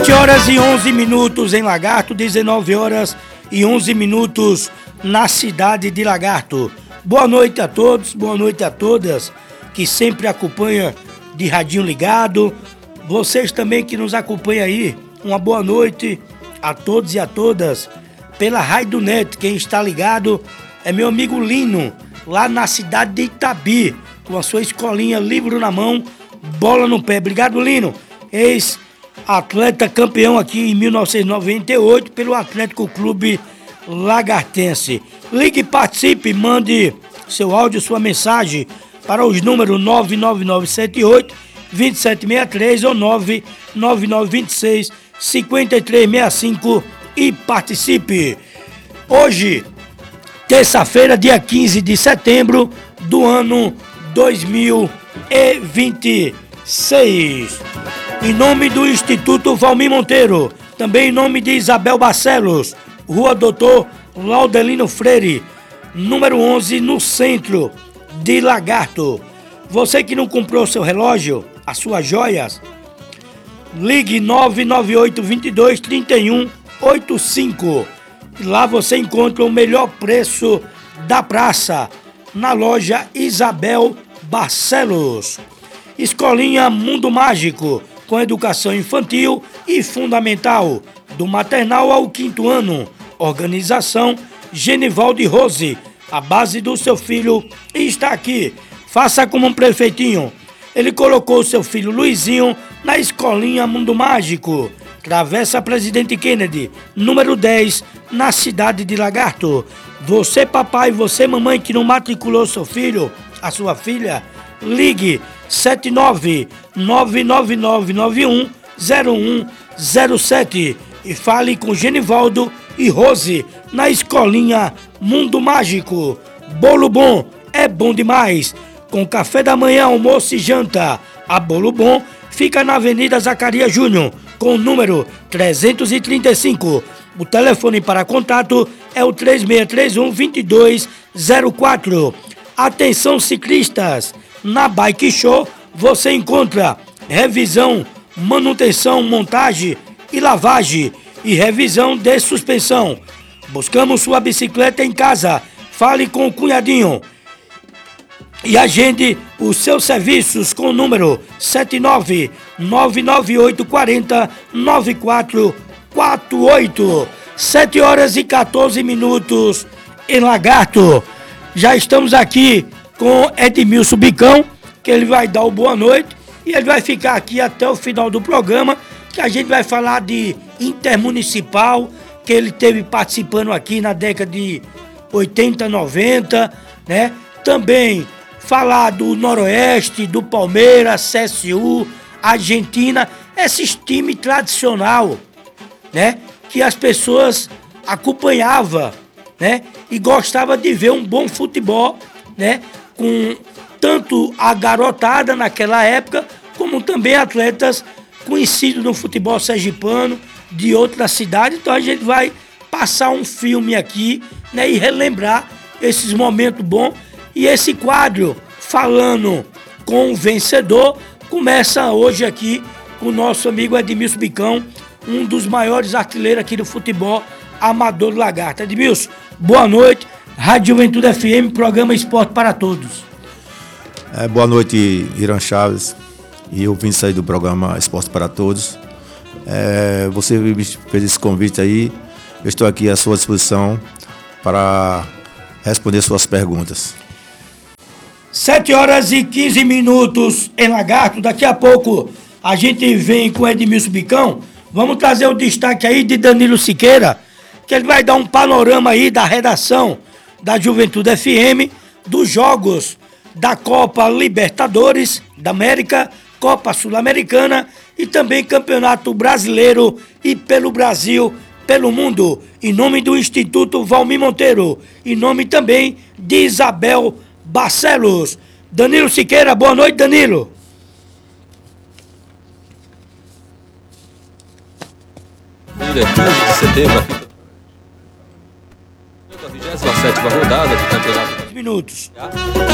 7 horas e 11 minutos em Lagarto, 19 horas e 11 minutos na cidade de Lagarto. Boa noite a todos, boa noite a todas que sempre acompanham de radinho ligado. Vocês também que nos acompanham aí, uma boa noite a todos e a todas pela Rádio Net. Quem está ligado é meu amigo Lino, lá na cidade de Itabi, com a sua escolinha, livro na mão, bola no pé. Obrigado, Lino. Ex-atleta campeão aqui em 1998 pelo Atlético Clube Lagartense. Ligue, participe, mande seu áudio, sua mensagem para os números 99978-2763 ou 99926-5365 e participe. Hoje, terça-feira, dia 15 de setembro do ano 2026. Em nome do Instituto Valmir Monteiro, também em nome de Isabel Barcelos, Rua Doutor Laudelino Freire, número 11, no centro de Lagarto. Você que não comprou seu relógio, as suas joias, ligue 998-22-3185. Lá você encontra o melhor preço da praça, na loja Isabel Barcelos. Escolinha Mundo Mágico, com educação infantil e fundamental, do maternal ao 5º ano. Organização Genivaldo e Rose. A base do seu filho está aqui. Faça como um prefeitinho. Ele colocou seu filho Luizinho na Escolinha Mundo Mágico. Travessa Presidente Kennedy, número 10, na cidade de Lagarto. Você, papai, você, mamãe, que não matriculou seu filho, a sua filha, ligue 79999910107 e fale com Genivaldo e Rose na Escolinha Mundo Mágico. Bolo Bom é bom demais. Com café da manhã, almoço e janta. A Bolo Bom fica na Avenida Zacarias Júnior, com o número 335. O telefone para contato é o 3631-2204. Atenção ciclistas, na Bike Show você encontra revisão, manutenção, montagem e lavagem e revisão de suspensão. Buscamos sua bicicleta em casa. Fale com o cunhadinho e agende os seus serviços com o número 79998409448. 7 horas e 14 minutos em Lagarto. Já estamos aqui com Edmilson Bicão, que ele vai dar o boa noite e ele vai ficar aqui até o final do programa, que a gente vai falar de Intermunicipal, que ele teve participando aqui na década de 80, 90, né? Também falar do Noroeste, do Palmeiras, CSU, Argentina, esses times tradicional, né? Que as pessoas acompanhavam, né? E gostavam de ver um bom futebol, né? Com tanto a garotada naquela época, como também atletas conhecidos no futebol sergipano, de outras cidades. Então a gente vai passar um filme aqui, né? E relembrar esses momentos bons. E esse quadro, falando com o vencedor, começa hoje aqui com o nosso amigo Edmilson Bicão, um dos maiores artilheiros aqui do futebol amador do Lagarto. Edmilson, boa noite. Rádio Juventude FM, programa Esporte para Todos. Boa noite, Irã Chaves e ouvintes aí do programa Esporte para Todos. Você me fez esse convite aí, eu estou aqui à sua disposição para responder suas perguntas. 7 horas e 15 minutos em Lagarto. Daqui a pouco a gente vem com Edmilson Bicão. Vamos trazer o destaque aí de Danilo Siqueira, que ele vai dar um panorama aí da redação da Juventude FM, dos jogos da Copa Libertadores da América, Copa Sul-Americana e também Campeonato Brasileiro e pelo Brasil, pelo mundo. Em nome do Instituto Valmir Monteiro, em nome também de Isabel Barcelos. Danilo Siqueira, boa noite, Danilo. Dia 15 de setembro, aqui da 27ª rodada do campeonato. Minutos.